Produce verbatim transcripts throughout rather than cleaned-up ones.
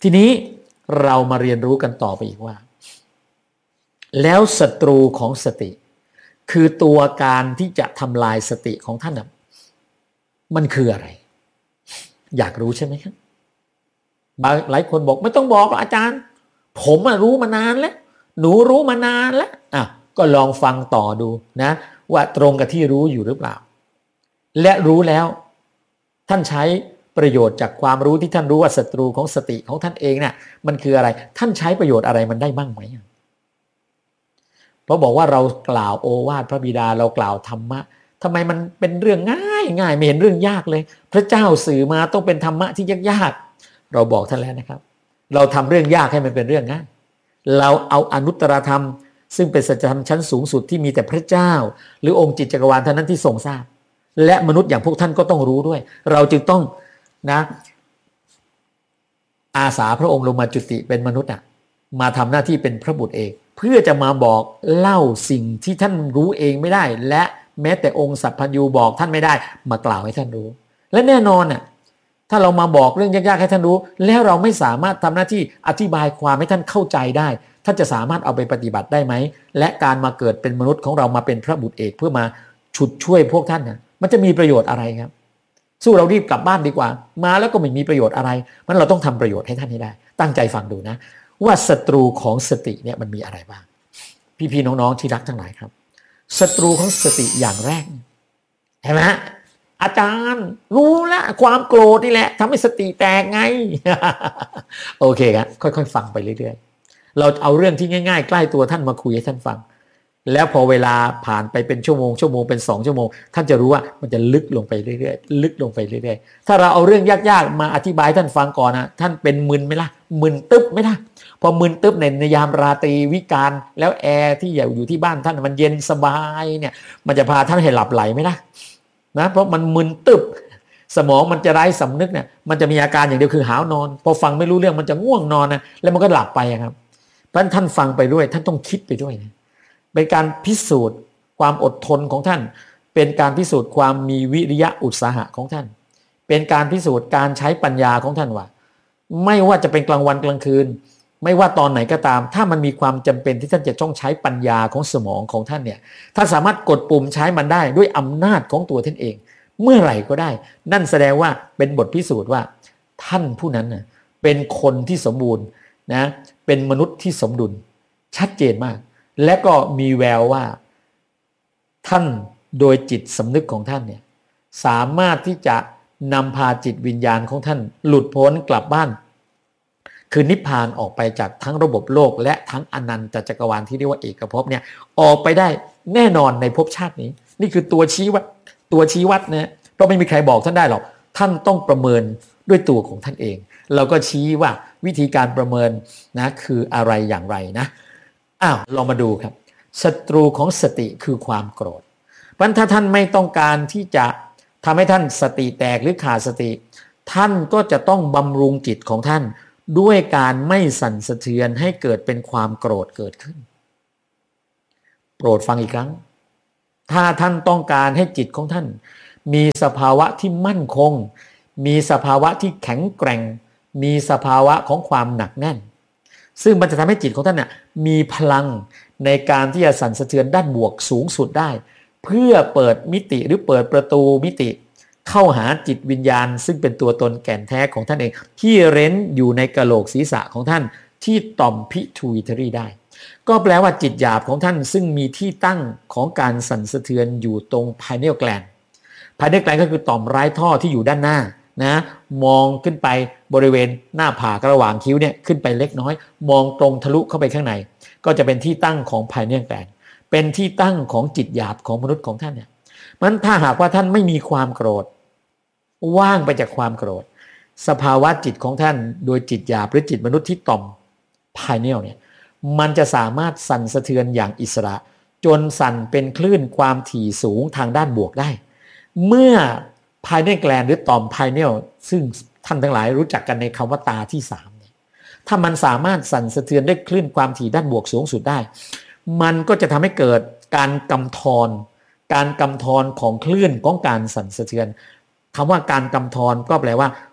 ทีนี้เรามาเรียนรู้กันต่อไปอีกว่าแล้วศัตรูของสติคือตัวการที่จะทำลายสติของท่านนะมันคืออะไรอยากรู้ใช่ไหมครับบางหลายคนบอกไม่ต้องบอกหรอกอาจารย์ผมรู้มานานแล้วหนูรู้มานานแล้วอ่ะก็ลองฟังต่อดูนะว่าตรงกับที่รู้อยู่หรือเปล่าและรู้แล้วท่านใช้ประโยชน์จากความรู้ที่ท่านรู้ว่าศัตรูของสติของท่านเองเนี่ยมันคืออะไรท่านใช้ประโยชน์อะไรมันได้บ้างไหมเพราะบอกว่าเรากล่าวโอวาทพระบิดาเรากล่าวธรรมะทำไมมันเป็นเรื่องง่ายง่ายไม่เห็นเรื่องยากเลยพระเจ้าสื่อมาต้องเป็นธรรมะที่ยากยากเราบอกท่านแล้วนะครับเราทำเรื่องยากให้มันเป็นเรื่องง่ายเราเอาอนุตตรธรรมซึ่งเป็นสัจธรรมชั้นสูงสุดที่มีแต่พระเจ้าหรือองค์จิตจักรวาลเท่านั้นที่ทรงทราบและมนุษย์อย่างพวกท่านก็ต้องรู้ด้วยเราจึงต้องนะอาสาพระองค์ลงมาจุติเป็นมนุษย์อ่ะมาทำหน้าที่เป็นพระบุตรเองเพื่อจะมาบอกเล่าสิ่งที่ท่านรู้เองไม่ได้และแม้แต่องค์สัพพัญญูบอกท่านไม่ได้มากล่าวให้ท่านรู้และแน่นอนน่ะถ้าเรามาบอกเรื่องยากๆให้ท่านรู้แล้วเราไม่สามารถทำหน้าที่อธิบายความให้ท่านเข้าใจได้ท่านจะสามารถเอาไปปฏิบัติได้ไหมและการมาเกิดเป็นมนุษย์ของเรามาเป็นพระบุตรเอกเพื่อมาฉุดช่วยพวกท่านน่ะมันจะมีประโยชน์อะไรครับสู้เรารีบกลับบ้านดีกว่ามาแล้วก็ไม่มีประโยชน์อะไรมันเราต้องทำประโยชน์ให้ท่านให้ได้ตั้งใจฟังดูนะว่าศัตรูของสติเนี่ยมันมีอะไรบ้างพี่ๆน้องๆที่รักทั้งหลายครับศัตรูของสติอย่างแรกเห็นไหมอาจารย์รู้ละความโกรธนี่แหละทำให้สติแตกไง โอเคครับค่อยๆฟังไปเรื่อยๆเราเอาเรื่องที่ง่ายๆใกล้ตัวท่านมาคุยให้ท่านฟังแล้วพอเวลาผ่านไปเป็นชั่วโมงชั่วโมงเป็นสองชั่วโมงท่านจะรู้ว่ามันจะลึกลงไปเรื่อยๆลึกลงไปเรื่อยๆถ้าเราเอาเรื่องยากๆมาอธิบายท่านฟังก่อนนะท่านเป็นมึนไหมล่ะมึนตึ๊บไหมล่ะพอมึนตึ๊บในในยามราตรีวิกาลแล้วแอร์ที่อยู่ที่บ้านท่านมันเย็นสบายเนี่ยมันจะพาท่านให้หลับไหลไหมล่ะนะเพราะมันมึนตึ๊บสมองมันจะไร้สำนึกเนี่ยมันจะมีอาการอย่างเดียวคือหาวนอนพอฟังไม่รู้เรื่องมันจะง่วงนอนนะแล้วมันก็หลับไปครับเพราะฉะนั้นท่านฟังไปด้วยท่านต้องคิดไปด้วยนะเป็นการพิสูจน์ความอดทนของท่านเป็นการพิสูจน์ความมีวิริยะอุตสาหะของท่านเป็นการพิสูจน์การใช้ปัญญาของท่านว่าไม่ว่าจะเป็นกลางวันกลางคืนไม่ว่าตอนไหนก็ตามถ้ามันมีความจำเป็นที่ท่านจะต้องใช้ปัญญาของสมองของท่านเนี่ยถ้าสามารถกดปุ่มใช้มันได้ด้วยอำนาจของตัวท่านเองเมื่อไหร่ก็ได้นั่นแสดงว่าเป็นบทพิสูจน์ว่าท่านผู้นั้นนะเป็นคนที่สมบูรณ์นะเป็นมนุษย์ที่สมดุลชัดเจนมากและก็มีแววว่าท่านโดยจิตสำนึกของท่านเนี่ยสามารถที่จะนำพาจิตวิญญาณของท่านหลุดพ้นกลับบ้านคือนิพพานออกไปจากทั้งระบบโลกและทั้งอนันตจักรวาลที่เรียกว่าเอกภพเนี่ยออกไปได้แน่นอนในภพชาตินี้นี่คือตัวชี้วัดตัวชี้วัดนะเพราะไม่มีใครบอกท่านได้หรอกท่านต้องประเมินด้วยตัวของท่านเองเราก็ชี้ว่าวิธีการประเมินนะคืออะไรอย่างไรนะอ้าวลองมาดูครับศัตรูของสติคือความโกรธเพราะฉะนั้นถ้าท่านไม่ต้องการที่จะทำให้ท่านสติแตกหรือขาดสติท่านก็จะต้องบำรุงจิตของท่านด้วยการไม่สั่นสะเทือนให้เกิดเป็นความโกรธเกิดขึ้นโปรดฟังอีกครั้งถ้าท่านต้องการให้จิตของท่านมีสภาวะที่มั่นคงมีสภาวะที่แข็งแกร่งมีสภาวะของความหนักแน่นซึ่งมันจะทำให้จิตของท่านน่ะมีพลังในการที่จะสั่นสะเทือนด้านบวกสูงสุดได้เพื่อเปิดมิติหรือเปิดประตูมิติเข้าหาจิตวิญญาณซึ่งเป็นตัวตนแก่นแท้ของท่านเองที่เร้นอยู่ในกะโหลกศีรษะของท่านที่ต่อมพิทูอิทรีได้ก็แปลว่าจิตหยาบของท่านซึ่งมีที่ตั้งของการสั่นสะเทือนอยู่ตรงภายในแกลนภายในแกลนก็คือต่อมไร้ท่อที่อยู่ด้านหน้านะมองขึ้นไปบริเวณหน้าผากระหว่างคิ้วเนี่ยขึ้นไปเล็กน้อยมองตรงทะลุเข้าไปข้างในก็จะเป็นที่ตั้งของภายในแกลนเป็นที่ตั้งของจิตหยาบของมนุษย์ของท่านเนี่ยมันถ้าหากว่าท่านไม่มีความโกรธว่างไปจากความโกรธสภาวะจิตของท่านโดยจิตหยาบหรือจิตมนุษย์ที่ต่อมภายในเนี่ยมันจะสามารถสั่นสะเทือนอย่างอิสระจนสั่นเป็นคลื่นความถี่สูงทางด้านบวกได้เมื่อภายในแกลนหรือต่อมภายในซึ่งท่านทั้งหลายรู้จักกันในคำว่าตาที่สามเนี่ยถ้ามันสามารถสั่นสะเทือนได้คลื่นความถี่ด้านบวกสูงสุดได้มันก็จะทำให้เกิดการกำทรการกำทรของคลื่นของการสั่นสะเทือนคำว่าการกำทรก็แปลว่า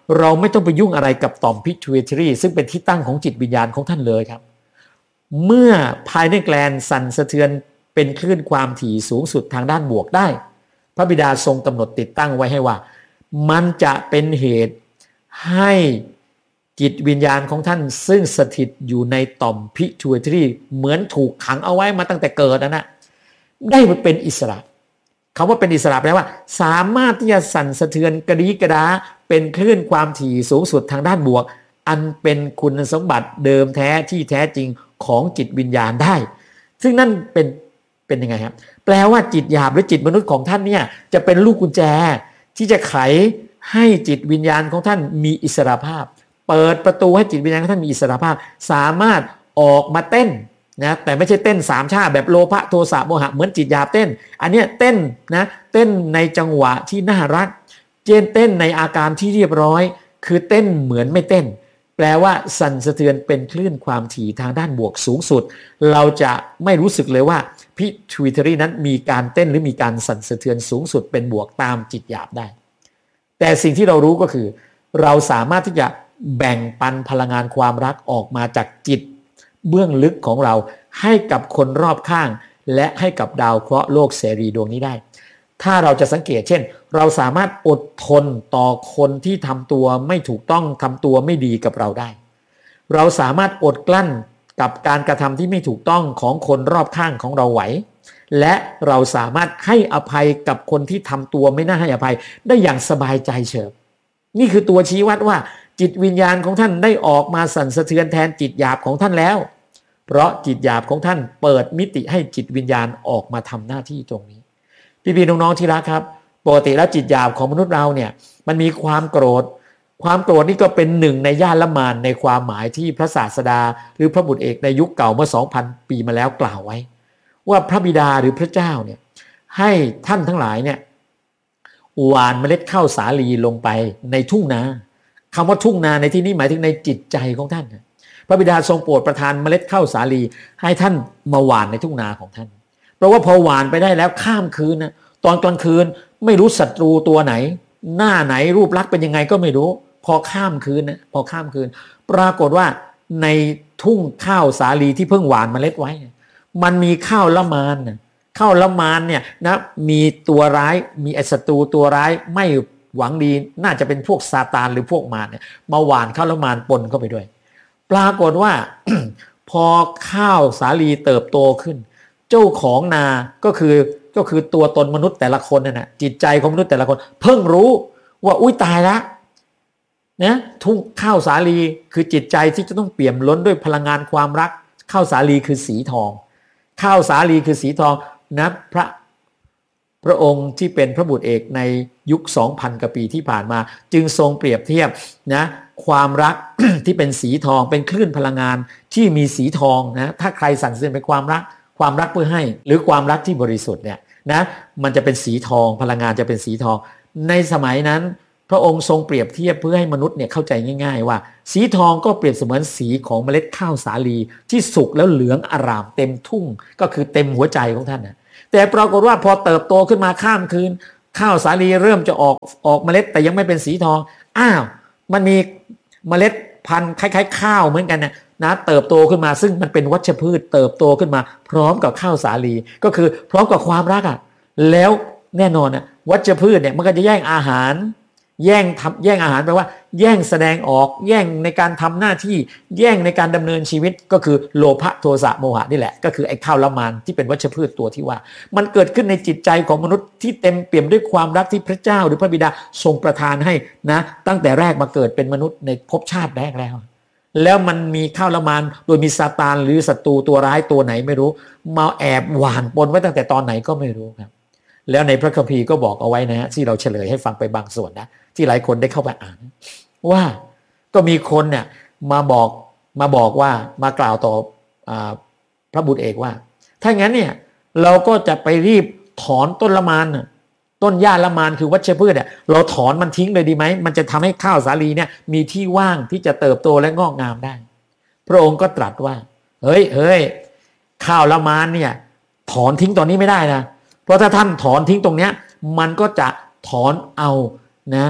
เราไม่ต้องไปยุ่งอะไรกับต่อม pituitary ซึ่งเป็นที่ตั้งของจิตวิญญาณของท่านเลยครับเมื่อภายในแกลนสั่นสะเทือนเป็นคลื่นความถี่สูงสุดทางด้านบวกได้พระบิดาทรงกำหนดติดตั้งไว้ให้ว่ามันจะเป็นเหตุให้จิตวิญญาณของท่านซึ่งสถิตอยู่ในต่อม pituitary เหมือนถูกขังเอาไว้มาตั้งแต่เกิดนะนะได้เป็นอิสระคำว่าเป็นอิสระแปลว่าสามารถที่จะสั่นสะเทือนกระดีกระดาเป็นคลื่นความถี่สูงสุดทางด้านบวกอันเป็นคุณสมบัติเดิมแท้ที่แท้จริงของจิตวิญญาณได้ซึ่งนั่นเป็นเป็นยังไงครับแปลว่าจิตหยาบหรือจิตมนุษย์ของท่านเนี่ยจะเป็นลูกกุญแจที่จะไขให้จิตวิญญาณของท่านมีอิสรภาพเปิดประตูให้จิตวิญญาณของท่านมีอิสรภาพสามารถออกมาเต้นนะแต่ไม่ใช่เต้นสามชาแบบโลภะโทสะโมหะเหมือนจิตหยาบเต้นอันนี้เต้นนะเต้นในจังหวะที่น่ารักเจนเต้นในอาการที่เรียบร้อยคือเต้นเหมือนไม่เต้นแปลว่าสั่นสะเทือนเป็นคลื่นความถี่ทางด้านบวกสูงสุดเราจะไม่รู้สึกเลยว่าพิทวิตรีนั้นมีการเต้นหรือมีการสั่นสะเทือนสูงสุดเป็นบวกตามจิตหยาบได้แต่สิ่งที่เรารู้ก็คือเราสามารถที่จะแบ่งปันพลังงานความรักออกมาจากจิตเบื้องลึกของเราให้กับคนรอบข้างและให้กับดาวเคราะห์โลกเสรีดวงนี้ได้ถ้าเราจะสังเกตเช่นเราสามารถอดทนต่อคนที่ทำตัวไม่ถูกต้องทำตัวไม่ดีกับเราได้เราสามารถอดกลั้นกับการกระทำที่ไม่ถูกต้องของคนรอบข้างของเราไหวและเราสามารถให้อภัยกับคนที่ทำตัวไม่น่าให้อภัยได้อย่างสบายใจเฉิบนี่คือตัวชี้วัดว่าจิตวิญญาณของท่านได้ออกมาสั่นสะเทือนแทนจิตหยาบของท่านแล้วเพราะจิตหยาบของท่านเปิดมิติให้จิตวิญญาณออกมาทำหน้าที่ตรงนี้พี่ๆน้องๆที่รักครับปกติแล้วจิตหยาบของมนุษย์เราเนี่ยมันมีความโกรธความโกรธนี่ก็เป็นหนึ่งในญาณละมานในความหมายที่พระศาสดาหรือพระบุตรเอกในยุคเก่าเมื่อ สองพัน ปีมาแล้วกล่าวไว้ว่าพระบิดาหรือพระเจ้าเนี่ยให้ท่านทั้งหลายเนี่ยหว่านเมล็ดข้าวสาลีลงไปในทุ่งนาคำว่าทุ่งนาในที่นี้หมายถึงในจิตใจของท่านพระบิดาทรงโปรดประทานเมล็ดข้าวสาลีให้ท่านมาหว่านในทุ่งนาของท่านเพราะว่าพอหว่านไปได้แล้วข้ามคืนนะตอนกลางคืนไม่รู้ศัตรูตัวไหนหน้าไหนรูปลักษณ์เป็นยังไงก็ไม่รู้พอข้ามคืนนะพอข้ามคืนปรากฏว่าในทุ่งข้าวสาลีที่เพิ่งหว่านเมล็ดไว้มันมีข้าวละมานนะข้าวละมานเนี่ยนะมีตัวร้ายมีศัตรูตัวร้ายไม่หวังดีน่าจะเป็นพวกซาตานหรือพวกมารเนี่ยมาหว่านข้าวละมานปนเข้าไปด้วยปรากฏว่า พอข้าวสาลีเติบโตขึ้นเจ้าของนาก็คือก็คือตัวตนมนุษย์แต่ละคนน่ะจิตใจของมนุษย์แต่ละคนเพิ่งรู้ว่าอุ้ยตายละนะทุ่งข้าวสาลีคือจิตใจที่จะต้องเปี่ยมล้นด้วยพลังงานความรักข้าวสาลีคือสีทองข้าวสาลีคือสีทองนะพระพระองค์ที่เป็นพระบุตรเอกในยุค สองพัน กว่าปีที่ผ่านมาจึงทรงเปรียบเทียบนะความรัก ที่เป็นสีทองเป็นคลื่นพลังงานที่มีสีทองนะถ้าใครสั่นเสริญเป็นความรักความรักเพื่อให้หรือความรักที่บริสุทธิ์เนี่ยนะมันจะเป็นสีทองพลังงานจะเป็นสีทองในสมัยนั้นพระองค์ทรงเปรียบเทียบเพื่อให้มนุษย์เนี่ยเข้าใจง่ายๆว่าสีทองก็เปรียบเสมือนสีของเมล็ดข้าวสาลีที่สุกแล้วเหลืองอร่ามเต็มทุ่งก็คือเต็มหัวใจของท่านนะแต่ปรากฏว่าพอเติบโตขึ้นมาข้ามคืนข้าวสาลีเริ่มจะออกออกเมล็ดแต่ยังไม่เป็นสีทองอ้าวมันมีเมล็ดพันธุ์คล้ายๆข้าวเหมือนกันนะนะเติบโตขึ้นมาซึ่งมันเป็นวัชพืชเติบโตขึ้นมาพร้อมกับข้าวสาลีก็คือพร้อมกับความรักอ่ะแล้วแน่นอนอ่ะวัชพืชเนี่ยมันก็จะแย่งอาหารแย่งทำแย่งอาหารแปลว่าแย่งแสดงออกแย่งในการทำหน้าที่แย่งในการดำเนินชีวิตก็คือโลภะโทสะโมหะนี่แหละก็คือไอ้ข้าวละมานที่เป็นวัชพืชตัวที่ว่ามันเกิดขึ้นในจิตใจของมนุษย์ที่เต็มเปี่ยมด้วยความรักที่พระเจ้าหรือพระบิดาทรงประทานให้นะตั้งแต่แรกมาเกิดเป็นมนุษย์ในภพชาติแรกแล้วแล้วมันมีข้าวละมานโดยมีซาตานหรือศัตรูตัวร้ายตัวไหนไม่รู้มาแอบหว่านปนไว้ตั้งแต่ตอนไหนก็ไม่รู้ครับแล้วในพระคัมภีร์ก็บอกเอาไว้นะฮะที่เราเฉลยให้ฟังไปบางส่วนนะที่หลายคนได้เข้าไปอ่านว่าก็มีคนเนี่ยมาบอกมาบอกว่ามากล่าวต่ออาพระบุตรเอกว่าถ้างั้นเนี่ยเราก็จะไปรีบถอนต้นละมานต้นหญ้าละมานคือวัชพืชเนี่ยเราถอนมันทิ้งเลยดีไหมมันจะทำให้ข้าวสาลีเนี่ยมีที่ว่างที่จะเติบโตและงอกงามได้พระองค์ก็ตรัสว่าเฮ้ยเฮ้ยข้าวละมานเนี่ยถอนทิ้งตอนนี้ไม่ได้นะเพราะถ้าท่านถอนทิ้งตรงเนี้ยมันก็จะถอนเอานะ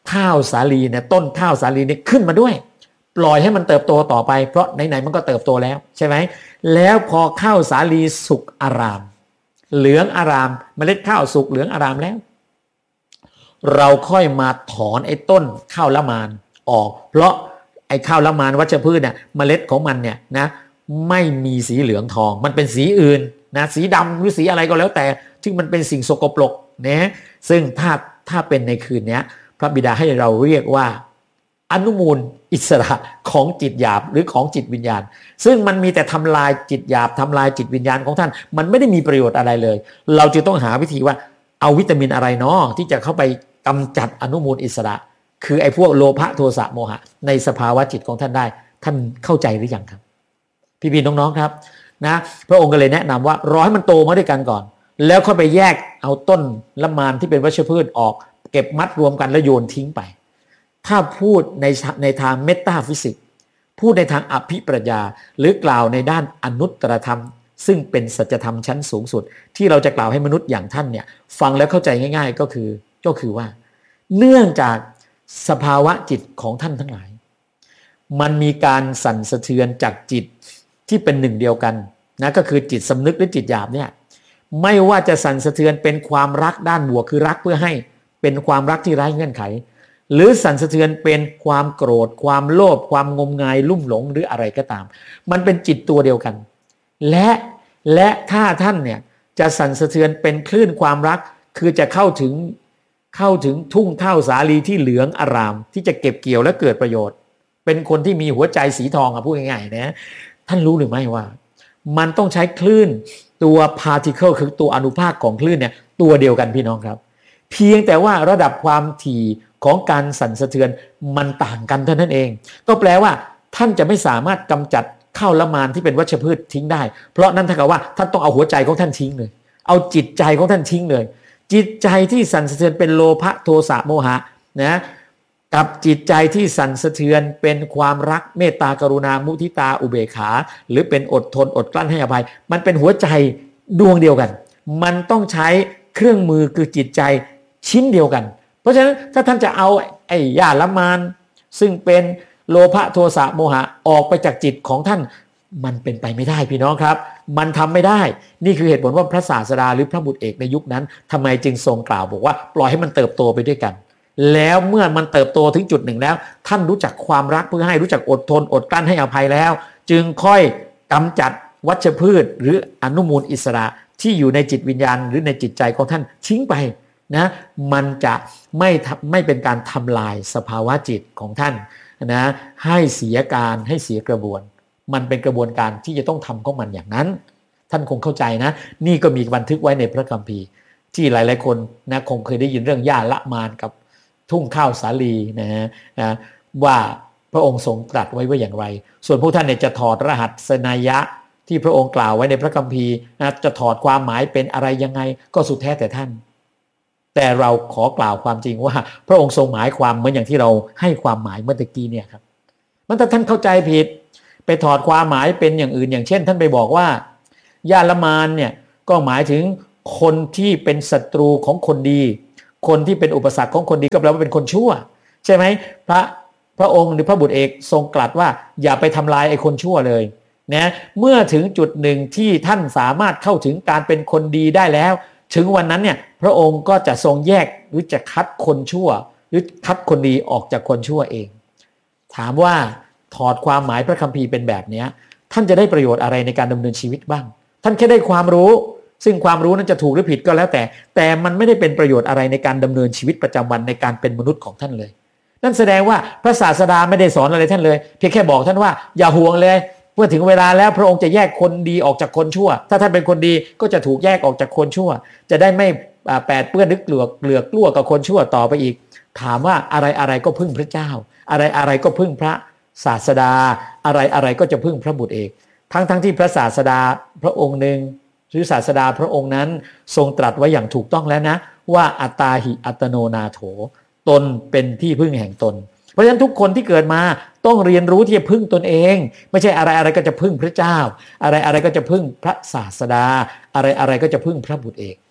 ข้าวสาลีเนี่ยต้นข้าวสาลีเนี่ยขึ้นมาด้วยปล่อยให้มันเติบโตต่อไปเพราะไหนๆมันก็เติบโตแล้วใช่ไหมแล้วพอข้าวสาลีสุกอารามเหลืองอารามเมล็ดข้าวสุกเหลืองอารามแล้วเราค่อยมาถอนไอ้ต้นข้าวละมานออกเพราะไอ้ข้าวละมานวัชพืชเนี่ยเมล็ดของมันเนี่ยนะไม่มีสีเหลืองทองมันเป็นสีอื่นนะสีดำหรือสีอะไรก็แล้วแต่ที่มันเป็นสิ่งสกปรกนะซึ่งถ้าถ้าเป็นในคืนนี้พระบิดาให้เราเรียกว่าอนุมูลอิสระของจิตหยาบหรือของจิตวิญญาณซึ่งมันมีแต่ทำลายจิตหยาบทำลายจิตวิญญาณของท่านมันไม่ได้มีประโยชน์อะไรเลยเราจึงต้องหาวิธีว่าเอาวิตามินอะไรเนาะที่จะเข้าไปกำจัดอนุมูลอิสระคือไอ้พวกโลภะโทสะโมหะในสภาวะจิตของท่านได้ท่านเข้าใจหรือยังครับพี่ๆน้องๆครับนะพระองค์ก็เลยแนะนำว่าร้อยมันโตมาด้วยกันก่อนแล้วค่อยไปแยกเอาต้นละมานที่เป็นวัชพืชออกเก็บมัดรวมกันแล้วโยนทิ้งไปถ้าพูดในในทางเมตาฟิสิกส์พูดในทางอภิปรัชญาหรือกล่าวในด้านอนุตตรธรรมซึ่งเป็นสัจธรรมชั้นสูงสุดที่เราจะกล่าวให้มนุษย์อย่างท่านเนี่ยฟังแล้วเข้าใจง่ายๆก็คือก็คือว่าเนื่องจากสภาวะจิตของท่านทั้งหลายมันมีการสั่นสะเทือนจากจิตที่เป็นหนึ่งเดียวกันนะก็คือจิตสำนึกหรือจิตหยาบเนี่ยไม่ว่าจะสั่นสะเทือนเป็นความรักด้านบวกคือรักเพื่อให้เป็นความรักที่ไร้เงื่อนไขหรือสั่นสะเทือนเป็นความโกรธความโลภความงมงายลุ่มหลงหรืออะไรก็ตามมันเป็นจิตตัวเดียวกันและและถ้าท่านเนี่ยจะสั่นสะเทือนเป็นคลื่นความรักคือจะเข้าถึงเข้าถึงทุ่งข้าวสาลีที่เหลืองอารามที่จะเก็บเกี่ยวและเกิดประโยชน์เป็นคนที่มีหัวใจสีทองอ่ะพูดง่ายๆนะท่านรู้หรือไม่ว่ามันต้องใช้คลื่นตัว particle คือตัวอนุภาคของคลื่นเนี่ยตัวเดียวกันพี่น้องครับเพียงแต่ว่าระดับความถี่ของการสั่นสะเทือนมันต่างกันเท่านั้นเองก็แปลว่าท่านจะไม่สามารถกำจัดข้าวละมานที่เป็นวัชพืชทิ้งได้เพราะนั่นเท่ากับว่าท่านต้องเอาหัวใจของท่านทิ้งเลยเอาจิตใจของท่านทิ้งเลยจิตใจที่สั่นสะเทือนเป็นโลภะโทสะโมหะนะกับจิตใจที่สั่นสะเทือนเป็นความรักเมตตากรุณามุทิตาอุเบกขาหรือเป็นอดทนอดกลั้นให้อภัยมันเป็นหัวใจดวงเดียวกันมันต้องใช้เครื่องมือคือจิตใจชิ้นเดียวกันเพราะฉะนั้นถ้าท่านจะเอาไอ้ยาละมานซึ่งเป็นโลภะโทสะโมหะออกไปจากจิตของท่านมันเป็นไปไม่ได้พี่น้องครับมันทำไม่ได้นี่คือเหตุผลว่าพระศาสดาหรือพระบุตรเอกในยุคนั้นทำไมจึงทรงกล่าวบอกว่าปล่อยให้มันเติบโตไปด้วยกันแล้วเมื่อมันเติบโตถึงจุดหนึ่งแล้วท่านรู้จักความรักเพื่อให้รู้จักอดทนอดกลั้นให้อภัยแล้วจึงค่อยกำจัดวัชพืชหรืออนุมูลอิสระที่อยู่ในจิตวิญญาณหรือในจิตใจของท่านทิ้งไปนะมันจะไม่ไม่เป็นการทำลายสภาวะจิตของท่านนะให้เสียการให้เสียกระบวนมันเป็นกระบวนการที่จะต้องทำของมันอย่างนั้นท่านคงเข้าใจนะนี่ก็มีบันทึกไว้ในพระคัมภีร์ที่หลายๆคนนะคงเคยได้ยินเรื่องหญ้าละมานกับทุ่งข้าวสาลีนะฮะนะว่าพระองค์ทรงตรัสไว้ว่าอย่างไรส่วนพวกท่านเนี่ยจะถอดรหัสนัยยะที่พระองค์กล่าวไว้ในพระคัมภีร์นะจะถอดความหมายเป็นอะไรยังไงก็สุดแท้แต่ท่านแต่เราขอกล่าวความจริงว่าพระองค์ทรงหมายความเหมือนอย่างที่เราให้ความหมายเมื่อตะกี้เนี่ยครับมันถ้าท่านเข้าใจผิดไปถอดความหมายเป็นอย่างอื่นอย่างเช่นท่านไปบอกว่าญาละมานเนี่ยก็หมายถึงคนที่เป็นศัตรูของคนดีคนที่เป็นอุปสรรคของคนดีก็แปลว่าเป็นคนชั่วใช่ไหมพระพระองค์หรือพระบุตรเอกทรงตรัสว่าอย่าไปทำลายไอ้คนชั่วเลยนะเมื่อถึงจุดหนึ่งที่ท่านสามารถเข้าถึงการเป็นคนดีได้แล้วถึงวันนั้นเนี่ยพระองค์ก็จะทรงแยกหรือจะคัดคนชั่วหรือคัดคนดีออกจากคนชั่วเองถามว่าถอดความหมายพระคัมภีร์เป็นแบบนี้ท่านจะได้ประโยชน์อะไรในการดำเนินชีวิตบ้างท่านแค่ได้ความรู้ซึ่งความรู้นั้นจะถูกหรือผิดก็แล้วแต่แต่มันไม่ได้เป็นประโยชน์อะไรในการดำเนินชีวิตประจำวันในการเป็นมนุษย์ของท่านเลยนั่นแสดงว่าพระศาสดาไม่ได้สอนอะไรท่านเลยเพียงแค่บอกท่านว่าอย่าห่วงเลยเมื่อถึงเวลาแล้วพระองค์จะแยกคนดีออกจากคนชั่วถ้าท่านเป็นคนดีก็จะถูกแยกออกจากคนชั่วจะได้ไม่แปดเปื้อนหรือเกลือกเกลือกกลัวกับคนชั่วต่อไปอีกถามว่าอะไรอะไรก็พึ่งพระเจ้าอะไรอะไรก็พึ่งพระศาสดาอะไรอะไรก็จะพึ่งพระบุตรเอกทั้งทั้งที่พระศาสดาพระองค์หนึ่งหรือศาสดาพระองค์นั้นทรงตรัสไว้อย่างถูกต้องแล้วนะว่าอัตตาหิอัตโนนาโถตนเป็นที่พึ่งแห่งตนเพราะฉะนั้นทุกคนที่เกิดมาต้องเรียนรู้ที่จะพึ่งตนเองไม่ใช่อะไรอะไรก็จะพึ่งพระเจ้าอะไรอะไรก็จะพึ่งพระศาสดาอะไรอะไรก็จะพึ่งพระบุตรเอก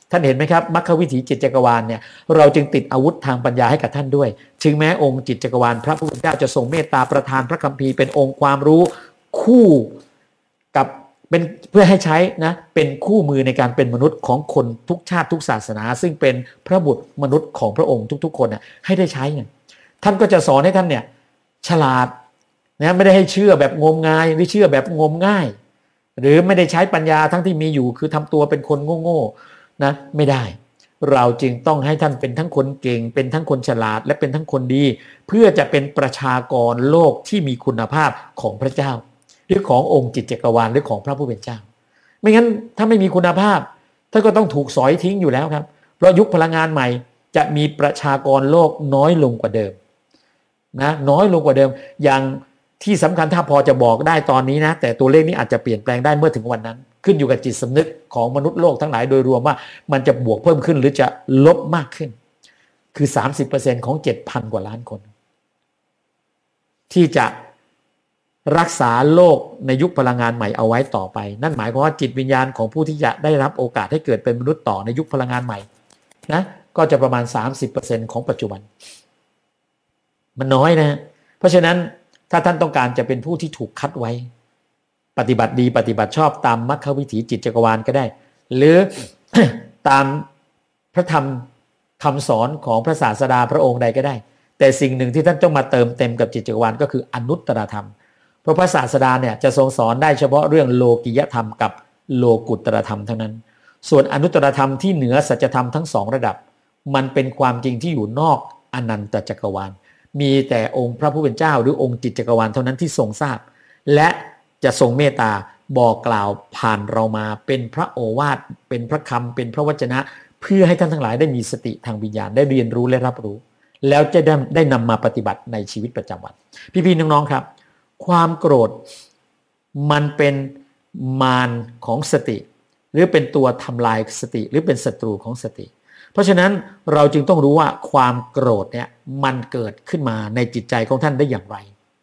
ท่านเห็นไหมครับมรรควิถีจิตจักรวาลเนี่ยเราจึงติดอาวุธทางปัญญาให้กับท่านด้วยถึงแม้องค์จิตจักรวาลพระผู้เป็นเจ้าจะทรงเมตตาประทานพระคัมภีร์เป็นองค์ความรู้คู่กับเป็นเพื่อให้ใช้นะเป็นคู่มือในการเป็นมนุษย์ของคนทุกชาติทุกศาสนาซึ่งเป็นพระบุตรมนุษย์ของพระองค์ทุกๆคนน่ะให้ได้ใช้เนี่ยท่านก็จะสอนให้ท่านเนี่ยฉลาดนะไม่ได้ให้เชื่อแบบงมงายหรือเชื่อแบบงมง่ายหรือไม่ได้ใช้ปัญญาทั้งที่มีอยู่คือทำตัวเป็นคนโง่ๆนะไม่ได้เราจึงต้องให้ท่านเป็นทั้งคนเก่งเป็นทั้งคนฉลาดและเป็นทั้งคนดีเพื่อจะเป็นประชากรโลกที่มีคุณภาพของพระเจ้าหรือขององค์จิตจักรวาลหรือของพระผู้เป็นเจ้าไม่งั้นถ้าไม่มีคุณภาพท่านก็ต้องถูกสอยทิ้งอยู่แล้วครับเพราะยุคพลังงานใหม่จะมีประชากรโลกน้อยลงกว่าเดิมนะน้อยลงกว่าเดิมอย่างที่สำคัญถ้าพอจะบอกได้ตอนนี้นะแต่ตัวเลขนี้อาจจะเปลี่ยนแปลงได้เมื่อถึงวันนั้นขึ้นอยู่กับจิตสำนึกของมนุษย์โลกทั้งหลายโดยรวมว่ามันจะบวกเพิ่มขึ้นหรือจะลบมากขึ้นคือ สามสิบเปอร์เซ็นต์ ของ เจ็ดพัน กว่าล้านคนที่จะรักษาโลกในยุคพลังงานใหม่เอาไว้ต่อไปนั่นหมายความว่าจิตวิญญาณของผู้ที่จะได้รับโอกาสให้เกิดเป็นมนุษย์ต่อในยุคพลังงานใหม่นะก็จะประมาณ สามสิบเปอร์เซ็นต์ ของปัจจุบันมันน้อยนะเพราะฉะนั้นถ้าท่านต้องการจะเป็นผู้ที่ถูกคัดไว้ปฏิบัติดีปฏิบัติชอบตามมรรควิถีจิตจักรวาลก็ได้หรือ ตามพระธรรมคำสอนของพระศาสดาพระองค์ใดก็ได้แต่สิ่งหนึ่งที่ท่านต้องมาเติมเต็มกับจิตจักรวาลก็คืออนุตตรธรรมเพราะพระศาสดาเนี่ยจะทรงสอนได้เฉพาะเรื่องโลกิยธรรมกับโลกุตตรธรรมเท่านั้นส่วนอนุตตรธรรมที่เหนือสัจธรรมทั้งสองระดับมันเป็นความจริงที่อยู่นอกอนันตจักรวาลมีแต่องค์พระผู้เป็นเจ้าหรือองค์จิตจักรวาลเท่านั้นที่ทรงทราบและจะทรงเมตตาบอกกล่าวผ่านเรามาเป็นพระโอวาทเป็นพระคำเป็นพระวจนะเพื่อให้ท่านทั้งหลายได้มีสติทางวิญญาณได้เรียนรู้และรับรู้แล้วจะได้ได้นำมาปฏิบัติในชีวิตประจำวันพี่ๆน้องๆครับความโกรธมันเป็นมารของสติหรือเป็นตัวทำลายสติหรือเป็นศัตรูของสติเพราะฉะนั้นเราจึงต้องรู้ว่าความโกรธเนี่ยมันเกิดขึ้นมาในจิตใจของท่านได้อย่างไร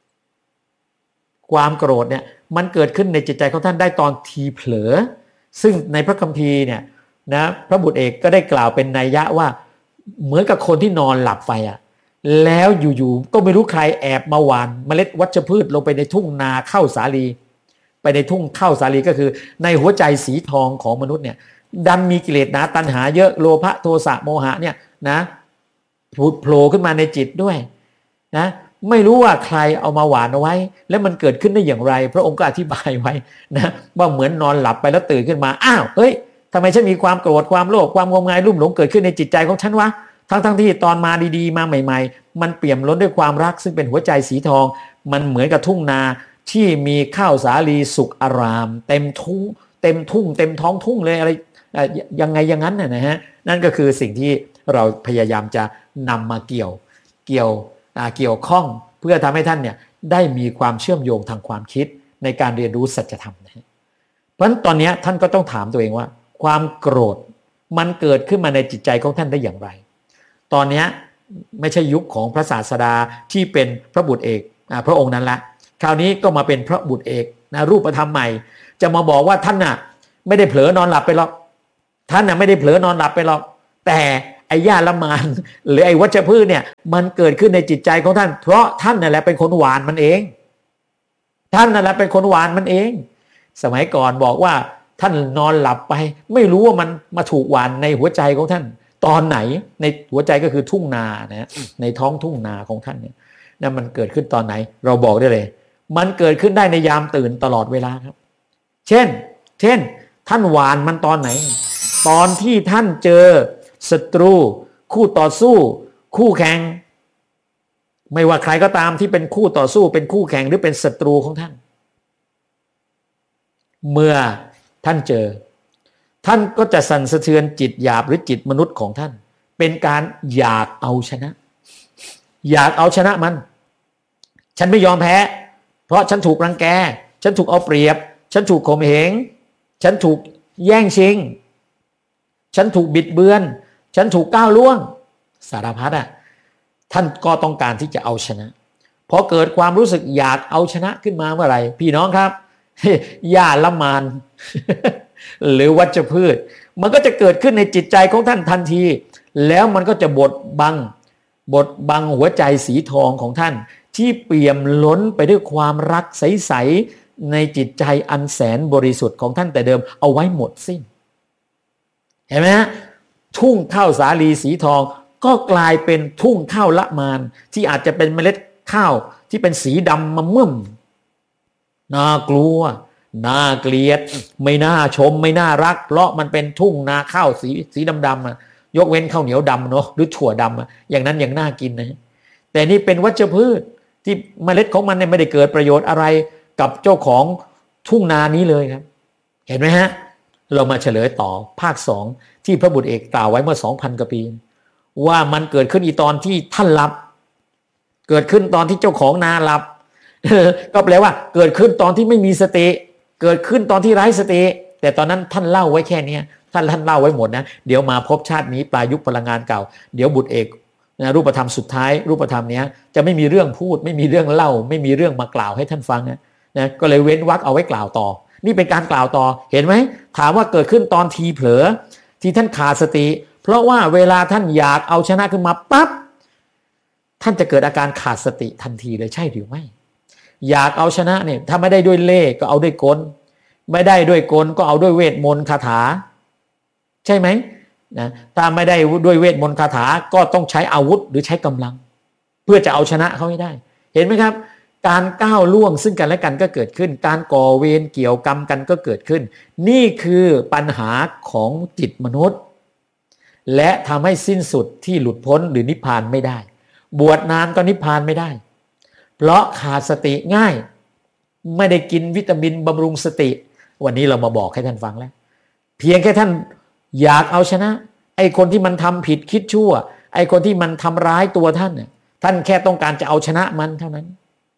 ความโกรธเนี่ยมันเกิดขึ้นในจิตใจของท่านได้ตอนทีเผลอซึ่งในพระคัมภีร์เนี่ยนะพระบุตรเอกก็ได้กล่าวเป็นนัยยะว่าเหมือนกับคนที่นอนหลับไปอ่ะแล้วอยู่ๆก็ไม่รู้ใครแอบมาหว่านเมล็ดวัชพืชลงไปในทุ่งนาข้าวสาลีไปในทุ่งข้าวสาลีก็คือในหัวใจสีทองของมนุษย์เนี่ยดันมีกิเลสหนาตัณหาเยอะโลภะโทสะโมหะเนี่ยนะผุดโผล่ขึ้นมาในจิตด้วยนะไม่รู้ว่าใครเอามาหว่านเอาไว้แล้วมันเกิดขึ้นได้อย่างไรพระองค์ก็อธิบายไว้นะว่าเหมือนนอนหลับไปแล้วตื่นขึ้นมาอ้าวเฮ้ยทำไมฉันมีความโกรธความโลภความงมงายลุ่มหลงเกิดขึ้นในจิตใจของฉันวะทั้งทั้งที่ตอนมาดีๆมาใหม่ๆมันเปี่ยมล้นด้วยความรักซึ่งเป็นหัวใจสีทองมันเหมือนกับทุ่งนาที่มีข้าวสาลีสุกอารามเต็มทุ่งเต็มทุ่งเต็มท้องทุ่งเลยอะไรยังไงอย่างนั้นนะฮะนั่นก็คือสิ่งที่เราพยายามจะนำมาเกี่ยวเกี่ยวเกี่ยวข้องเพื่อทำให้ท่านเนี่ยได้มีความเชื่อมโยงทางความคิดในการเรียนรู้สัจธรรมนะเพราะฉะนั้นตอนนี้ท่านก็ต้องถามตัวเองว่าความโกรธมันเกิดขึ้นมาในจิตใจของท่านได้อย่างไรตอนนี้ไม่ใช่ยุคของพระศาสดาที่เป็นพระบุตรเอกพระองค์นั้นละคราวนี้ก็มาเป็นพระบุตรเอกนะรูปธรรมใหม่จะมาบอกว่าท่านน่ะไม่ได้เผลอนอนหลับไปหรอกท่านน่ะไม่ได้เผลอนอนหลับไปหรอกแต่ไอ้หญ้าละมานหรือไอ้วัชพืชเนี่ยมันเกิดขึ้นในจิตใจของท่านเพราะท่านนั่นแหละเป็นคนหวานมันเองท่านนั่นแหละเป็นคนหวานมันเองสมัยก่อนบอกว่าท่านนอนหลับไปไม่รู้ว่ามันมาถูกหวานในหัวใจของท่านตอนไหนในหัวใจก็คือทุ่งนานะในท้องทุ่งนาของท่านเนี่ยนั่นมันเกิดขึ้นตอนไหนเราบอกได้เลยมันเกิดขึ้นได้ในยามตื่นตลอดเวลาครับเช่นเช่นท่านหวานมันตอนไหนตอนที่ท่านเจอศัตรูคู่ต่อสู้คู่แข่งไม่ว่าใครก็ตามที่เป็นคู่ต่อสู้เป็นคู่แข่งหรือเป็นศัตรูของท่านเมื่อท่านเจอท่านก็จะสั่นสะเทือนจิตหยาบหรือจิตมนุษย์ของท่านเป็นการอยากเอาชนะอยากเอาชนะมันฉันไม่ยอมแพ้เพราะฉันถูกรังแกฉันถูกเอาเปรียบฉันถูกข่มเหงฉันถูกแย่งชิงฉันถูกบิดเบือนฉันถูกก้าวล่วงสารพัดอ่ะท่านก็ต้องการที่จะเอาชนะพอเกิดความรู้สึกอยากเอาชนะขึ้นมาเมื่อไหร่พี่น้องครับหญ้าละมานหรือวัชพืชมันก็จะเกิดขึ้นในจิตใจของท่านทันทีแล้วมันก็จะบดบังบดบังหัวใจสีทองของท่านที่เปี่ยมล้นไปด้วยความรักใสๆในจิตใจอันแสนบริสุทธิ์ของท่านแต่เดิมเอาไว้หมดสิ้นเห็นไหมฮะทุ่งข้าวสาลีสีทองก็กลายเป็นทุ่งข้าวละมานที่อาจจะเป็นเมล็ดข้าวที่เป็นสีดำมะม่วงน่ากลัวน่าเกลียดไม่น่าชมไม่น่ารักเพราะมันเป็นทุ่งนาข้าวสีสีดำๆอะยกเว้นข้าวเหนียวดำเนาะหรือถั่วดำอะอย่างนั้นยังน่ากินนะแต่นี่เป็นวัชพืชที่เมล็ดของมันเนี่ยไม่ได้เกิดประโยชน์อะไรกับเจ้าของทุ่งนานี้เลยครับเห็นไหมฮะเรามาเฉลยต่อภาคสองที่พระบุตรเอกกล่าวไว้เมื่อ สองพัน กว่าปีว่ามันเกิดขึ้นอีตอนที่ท่านหลับเกิดขึ้นตอนที่เจ้าของนาหลับ ก็แปลว่าเกิดขึ้นตอนที่ไม่มีสติเกิดขึ้นตอนที่ไร้สติแต่ตอนนั้นท่านเล่าไว้แค่นี้ท่านท่านเล่าไว้หมดนะเดี๋ยวมาพบชาตินี้ปลายยุคพลังงานเก่าเดี๋ยวบุตรเอกนะรูปธรรมสุดท้ายรูปธรรมเนี้ยจะไม่มีเรื่องพูดไม่มีเรื่องเล่าไม่มีเรื่องมากล่าวให้ท่านฟังนะนะก็เลยเว้นวรรคเอาไว้กล่าวต่อนี่เป็นการกล่าวต่อเห็นไหมถามว่าเกิดขึ้นตอนทีเผลอที่ท่านขาดสติเพราะว่าเวลาท่านอยากเอาชนะขึ้นมาปั๊บท่านจะเกิดอาการขาดสติทันทีเลยใช่หรือไม่อยากเอาชนะเนี่ยถ้าไม่ได้ด้วยเล่ห์ก็เอาด้วยกลไม่ได้ด้วยกลก็เอาด้วยเวทมนต์คาถาใช่ไหมนะถ้าไม่ได้ด้วยเวทมนต์คาถาก็ต้องใช้อาวุธหรือใช้กำลังเพื่อจะเอาชนะเขาให้ได้เห็นไหมครับการก้าวล่วงซึ่งกันและกันก็เกิดขึ้นการก่อเวรเกี่ยวกรรมกันก็เกิดขึ้นนี่คือปัญหาของจิตมนุษย์และทำให้สิ้นสุดที่หลุดพ้นหรือนิพพานไม่ได้บวชนานก็นิพพานไม่ได้เพราะขาดสติง่ายไม่ได้กินวิตามินบำรุงสติวันนี้เรามาบอกให้ท่านฟังแล้วเพียงแค่ท่านอยากเอาชนะไอ้คนที่มันทำผิดคิดชั่วไอ้คนที่มันทำร้ายตัวท่านเนี่ยท่านแค่ต้องการจะเอาชนะมันเท่านั้น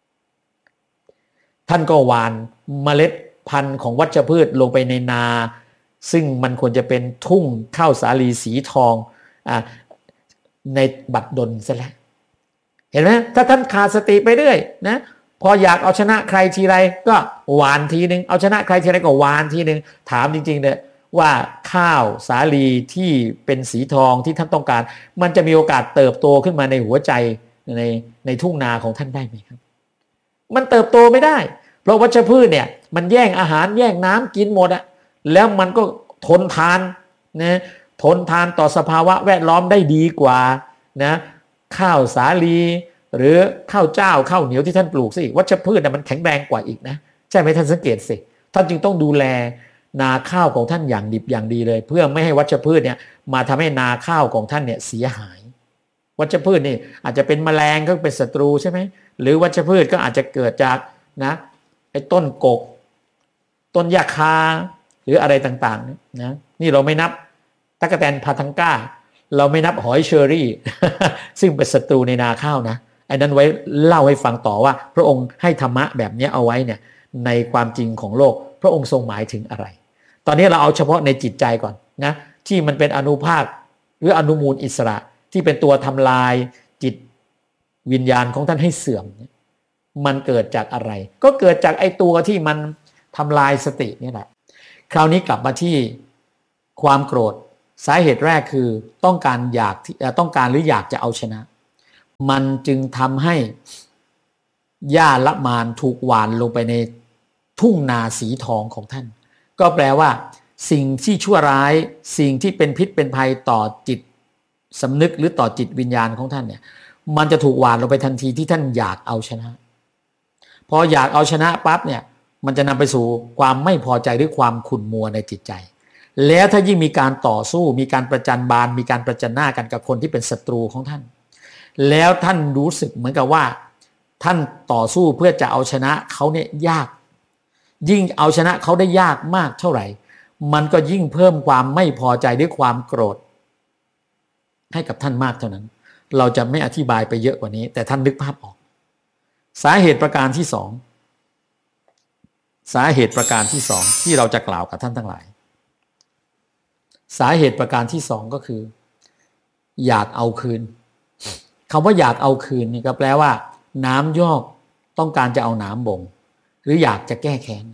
ท่านก็หว่านเมล็ดพันธุ์ของวัชพืชลงไปในนาซึ่งมันควรจะเป็นทุ่งข้าวสาลีสีทองอ่าในบัดดลซะแล้วเห็นไหมถ้าท่านขาดสติไปเรื่อยนะพออยากเอาชนะใครทีไรก็หวานทีนึงเอาชนะใครทีไรก็หวานทีนึงถามจริงๆเลยว่าข้าวสาลีที่เป็นสีทองที่ท่านต้องการมันจะมีโอกาสเติบโตขึ้นมาในหัวใจในในทุ่งนาของท่านได้ไหมครับมันเติบโตไม่ได้เพราะวัชพืชเนี่ยมันแย่งอาหารแย่งน้ำกินหมดอะแล้วมันก็ทนทานนะทนทานต่อสภาวะแวดล้อมได้ดีกว่านะข้าวสาลีหรือข้าวเจ้าข้าวเหนียวที่ท่านปลูกสิวัชพืชน่ะมันแข็งแรงกว่าอีกนะใช่ไหมท่านสังเกตสิท่านจึงต้องดูแลนาข้าวของท่านอย่างดิบอย่างดีเลยเพื่อไม่ให้วัชพืชเนี่ยมาทำให้นาข้าวของท่านเนี่ยเสียหายวัชพืชนี่อาจจะเป็นแมลงก็เป็นศัตรูใช่ไหมหรือวัชพืชก็อาจจะเกิดจากนะไอ้ต้นกกต้นยาคาหรืออะไรต่างๆนะนี่เราไม่นับตั๊กแตนพาทังก้าเราไม่นับหอยเชอรี่ ซึ่งเป็นศัตรูในนาข้าวนะไอ้นั้นไว้เล่าให้ฟังต่อว่าพระองค์ให้ธรรมะแบบนี้เอาไว้เนี่ยในความจริงของโลกพระองค์ทรงหมายถึงอะไรตอนนี้เราเอาเฉพาะในจิตใจก่อนนะที่มันเป็นอนุภาคหรืออนุมูลอิสระที่เป็นตัวทำลายจิตวิญญาณของท่านให้เสื่อมมันเกิดจากอะไรก็เกิดจากไอ้ตัวที่มันทำลายสตินี่แหละคราวนี้กลับมาที่ความโกรธสาเหตุแรกคือต้องการอยากต้องการหรืออยากจะเอาชนะมันจึงทำให้หญ้าละมานถูกหว่านลงไปในทุ่งนาสีทองของท่านก็แปลว่าสิ่งที่ชั่วร้ายสิ่งที่เป็นพิษเป็นภัยต่อจิตสำนึกหรือต่อจิตวิญญาณของท่านเนี่ยมันจะถูกหว่านลงไปทันทีที่ท่านอยากเอาชนะพออยากเอาชนะปั๊บเนี่ยมันจะนำไปสู่ความไม่พอใจหรือความขุ่นมัวในจิตใจแล้วถ้ายิ่งมีการต่อสู้มีการประจันบานมีการประจันหน้ากันกับคนที่เป็นศัตรูของท่านแล้วท่านรู้สึกเหมือนกับว่าท่านต่อสู้เพื่อจะเอาชนะเขาเนี่ยยากยิ่งเอาชนะเขาได้ยากมากเท่าไหร่มันก็ยิ่งเพิ่มความไม่พอใจด้วยความโกรธให้กับท่านมากเท่านั้นเราจะไม่อธิบายไปเยอะกว่านี้แต่ท่านนึกภาพออกสาเหตุประการที่สองสาเหตุประการที่สองที่เราจะกล่าวกับท่านทั้งหลายสาเหตุประการที่สองก็คืออยากเอาคืนคำว่าอยากเอาคืนนี่ก็แปลว่าน้ำยอกต้องการจะเอาน้ำบ่งหรืออยากจะแก้แค้น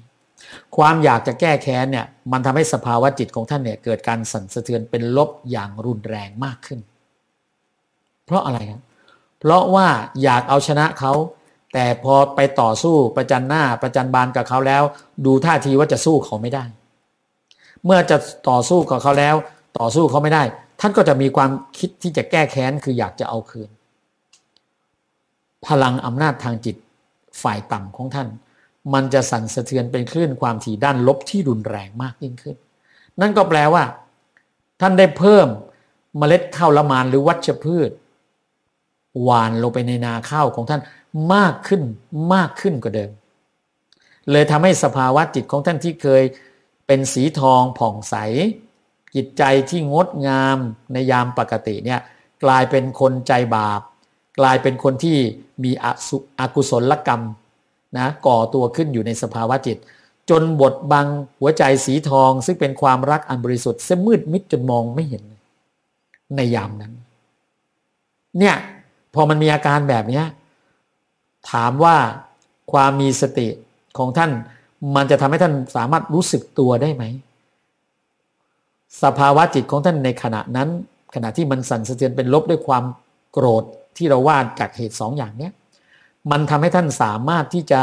ความอยากจะแก้แค้นเนี่ยมันทำให้สภาวะจิตของท่านเนี่ยเกิดการสั่นสะเทือนเป็นลบอย่างรุนแรงมากขึ้นเพราะอะไรครับเพราะว่าอยากเอาชนะเขาแต่พอไปต่อสู้ประจันหน้าประจันบานกับเขาแล้วดูท่าทีว่าจะสู้เขาไม่ได้เมื่อจะต่อสู้กับเขาแล้วต่อสู้เขาไม่ได้ท่านก็จะมีความคิดที่จะแก้แค้นคืออยากจะเอาคืนพลังอำนาจทางจิตฝ่ายต่ำของท่านมันจะสั่นสะเทือนเป็นคลื่นความถี่ด้านลบที่รุนแรงมากยิ่งขึ้นนั่นก็แปลว่าท่านได้เพิ่มเมล็ดข้าวละมานหรือวัชพืชหว่านลงไปในนาข้าวของท่านมากขึ้นมากขึ้นกว่าเดิมเลยทำให้สภาวะจิตของท่านที่เคยเป็นสีทองผ่องใสจิตใจที่งดงามในยามปกติเนี่ยกลายเป็นคนใจบาปกลายเป็นคนที่มีอกุศลกรรมนะก่อตัวขึ้นอยู่ในสภาวะจิตจนบดบังหัวใจสีทองซึ่งเป็นความรักอันบริสุทธิ์เสียมืดมิดจนมองไม่เห็นในยามนั้นเนี่ยพอมันมีอาการแบบนี้ถามว่าความมีสติของท่านมันจะทำให้ท่านสามารถรู้สึกตัวได้ไหมสภาวะจิตของท่านในขณะนั้นขณะที่มันสั่นสะเทือนเป็นลบด้วยความโกรธที่เราว่าจากเหตุสองอย่างนี้มันทำให้ท่านสามารถที่จะ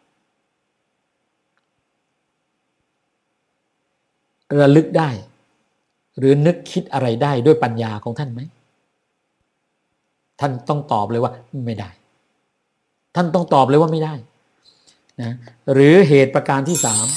ระลึกได้หรือนึกคิดอะไรได้ด้วยปัญญาของท่านไหมท่านต้องตอบเลยว่าไม่ได้ท่านต้องตอบเลยว่าไม่ได้นะหรือเหตุประการที่สาม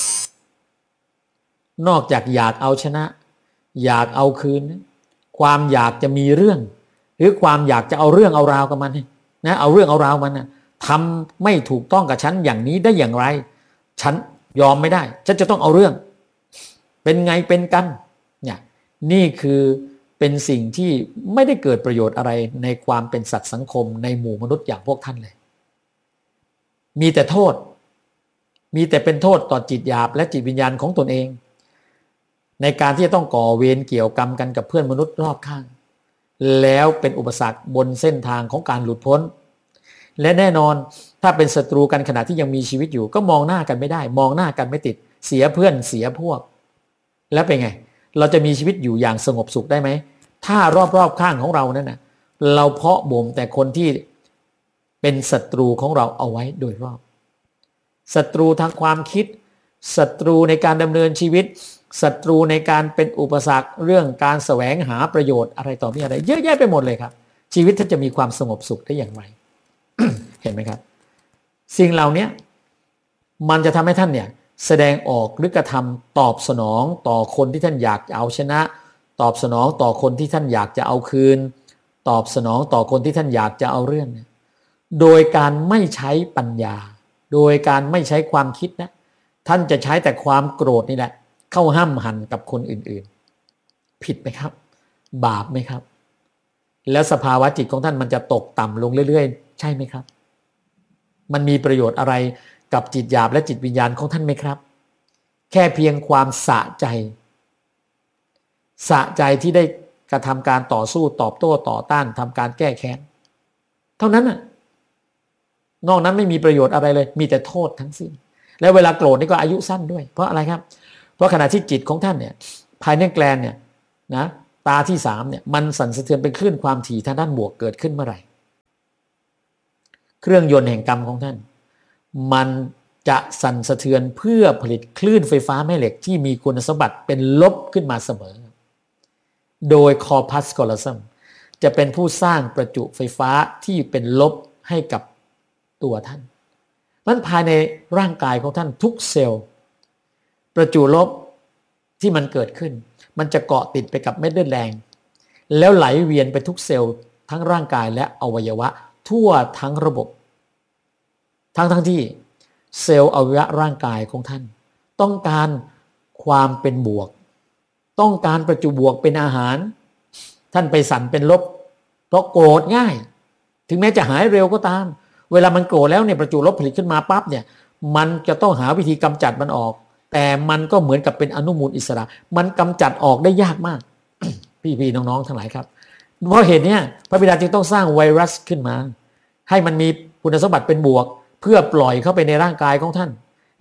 นอกจากอยากเอาชนะอยากเอาคืนความอยากจะมีเรื่องหรือความอยากจะเอาเรื่องเอาราวกับมันนะเอาเรื่องเอาราวมันนะทำไม่ถูกต้องกับฉันอย่างนี้ได้อย่างไรฉันยอมไม่ได้ฉันจะต้องเอาเรื่องเป็นไงเป็นกันเนี่ยนี่คือเป็นสิ่งที่ไม่ได้เกิดประโยชน์อะไรในความเป็นสัตว์สังคมในหมู่มนุษย์อย่างพวกท่านเลยมีแต่โทษมีแต่เป็นโทษต่อจิตหยาบและจิตวิญญาณของตนเองในการที่จะต้องก่อเวรเกี่ยวกรรมกันกับเพื่อนมนุษย์รอบข้างแล้วเป็นอุปสรรคบนเส้นทางของการหลุดพ้นและแน่นอนถ้าเป็นศัตรูกันขณะที่ยังมีชีวิตอยู่ก็มองหน้ากันไม่ได้มองหน้ากันไม่ติดเสียเพื่อนเสียพวกแล้วเป็นไงเราจะมีชีวิตอยู่อย่างสงบสุขได้ไหมถ้ารอบๆข้างของเรานั่นนะเราเพาะบ่มแต่คนที่เป็นศัตรูของเราเอาไว้โดยรอบศัตรูทางความคิดศัตรูในการดำเนินชีวิตศัตรูในการเป็นอุปสรรคเรื่องการแสวงหาประโยชน์อะไรต่อมีอะไรเยอะแยะไปหมดเลยครับชีวิตท่านจะมีความสงบสุขได้อย่างไร เห็นไหมครับสิ่งเหล่านี้มันจะทำให้ท่านเนี่ยแสดงออกหรือกระทำตอบสนองต่อคนที่ท่านอยากจะเอาชนะตอบสนองต่อคนที่ท่านอยากจะเอาคืนตอบสนองต่อคนที่ท่านอยากจะเอาเรื่องโดยการไม่ใช้ปัญญาโดยการไม่ใช้ความคิดนะท่านจะใช้แต่ความโกรธนี่แหละเข้าห้ำหั่นกับคนอื่นๆผิดไหมครับบาปไหมครับแล้วสภาวะจิตของท่านมันจะตกต่ำลงเรื่อยๆใช่ไหมครับมันมีประโยชน์อะไรกับจิตหยาบและจิตวิญญาณของท่านไหมครับแค่เพียงความสะใจสะใจที่ได้กระทำการต่อสู้ตอบโต้ต่อต้านทำการแก้แค้นเท่านั้นน่ะนอกนั้นไม่มีประโยชน์อะไรเลยมีแต่โทษทั้งสิ้นแล้วเวลาโกรธนี่ก็อายุสั้นด้วยเพราะอะไรครับเพราะขณะที่จิตของท่านเนี่ยภายในแกลนเนี่ยนะตาที่สามเนี่ยมันสั่นสะเทือนเป็นคลื่นความถี่ทางด้านบวกเกิดขึ้นเมื่อไหร่เครื่องยนต์แห่งกรรมของท่านมันจะสั่นสะเทือนเพื่อผลิตคลื่นไฟฟ้าแม่เหล็กที่มีคุณสมบัติเป็นลบขึ้นมาเสมอโดยคอร์พัสคอลซัมจะเป็นผู้สร้างประจุไฟฟ้าที่เป็นลบให้กับตัวท่านนั้นภายในร่างกายของท่านทุกเซลล์ประจุลบที่มันเกิดขึ้นมันจะเกาะติดไปกับเม็ดเลือดแดงแล้วไหลเวียนไปทุกเซลล์ทั้งร่างกายและอวัยวะทั่วทั้งระบบทั้งทั้งที่เซลล์อวัยวะร่างกายของท่านต้องการความเป็นบวกต้องการประจุบวกเป็นอาหารท่านไปสั่นเป็นลบเพราะโกรธง่ายถึงแม้จะหายเร็วก็ตามเวลามันโกรธแล้วเนี่ยประจุลบผลิตขึ้นมาปั๊บเนี่ยมันจะต้องหาวิธีกำจัดมันออกแต่มันก็เหมือนกับเป็นอนุมูลอิสระมันกำจัดออกได้ยากมาก พี่ๆน้องๆทั้งหลายครับเพราะเหตุนี้พระบิดาจึงต้องสร้างไวรัสขึ้นมาให้มันมีคุณสมบัติเป็นบวกเพื่อปล่อยเข้าไปในร่างกายของท่าน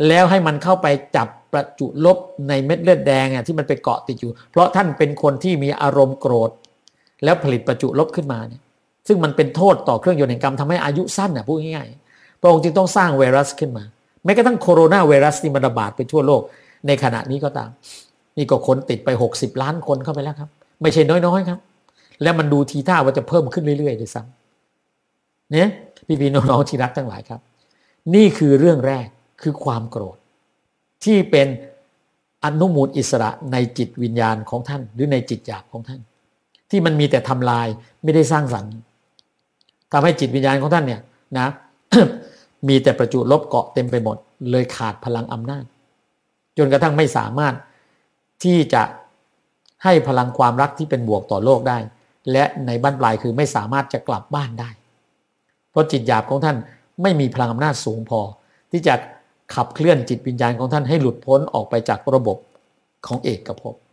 แล้วให้มันเข้าไปจับประจุลบในเม็ดเลือดแดงอ่ะที่มันไปเกาะติดอยู่เพราะท่านเป็นคนที่มีอารมณ์โกรธแล้วผลิตประจุลบขึ้นมาเนี่ยซึ่งมันเป็นโทษต่อเครื่องยนต์แห่งกรรมทำให้อายุสั้นอ่ะพูดง่ายๆพระองค์จึงต้องสร้างไวรัสขึ้นมาแม้กระทั่งโคโรนาไวรัสที่มันระบาดไปทั่วโลกในขณะนี้ก็ตามนี่ก็คนติดไปหกสิบล้านคนเข้าไปแล้วครับไม่ใช่น้อยๆครับและมันดูทีท่าว่าจะเพิ่มขึ้นเรื่อยๆด้วยซ้ำเนี่ยพี่ๆน้องๆที่รักทั้งหลายครับนี่คือเรื่องแรกคือความโกรธที่เป็นอนุมูลอิสระในจิตวิญญาณของท่านหรือในจิตหยาบของท่านที่มันมีแต่ทำลายไม่ได้สร้างสรรค์ทำให้จิตวิญญาณของท่านเนี่ยนะ มีแต่ประจุลบเกาะเต็มไปหมดเลยขาดพลังอำนาจจนกระทั่งไม่สามารถที่จะให้พลังความรักที่เป็นบวกต่อโลกได้และในบั้นปลายคือไม่สามารถจะกลับบ้านได้เพราะจิตหยาบของท่านไม่มีพลังอำนาจสูงพอที่จะขับเคลื่อนจิตวิญญาณของท่านให้หลุดพ้นออกไปจากระบบของเอกภพ